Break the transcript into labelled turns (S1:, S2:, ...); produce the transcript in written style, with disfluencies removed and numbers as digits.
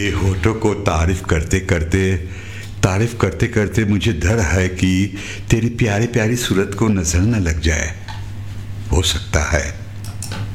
S1: तेरे होठों को तारीफ करते करते मुझे डर है कि तेरी प्यारी प्यारी सूरत को नजर न लग जाए। हो सकता है